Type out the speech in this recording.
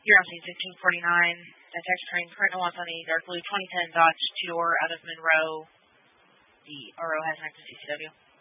You're on scene 1649. That text train currently wants on a dark blue 2010 Dodge two-door out of Monroe. The RO has an active CCW.